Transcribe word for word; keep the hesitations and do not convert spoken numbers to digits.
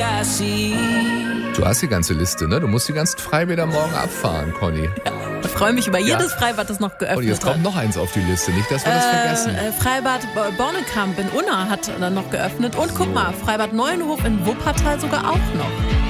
I see. Du hast die ganze Liste, ne? Du musst die ganzen Freibäder morgen abfahren, Conny. Ja, ich freue mich über jedes Ja. Freibad, das noch geöffnet Und jetzt kommt hat. noch eins auf die Liste, nicht, dass wir das vergessen. Äh, Freibad Bornekamp in Unna hat dann noch geöffnet. Und guck mal, Freibad Neuenhof in Wuppertal sogar auch noch.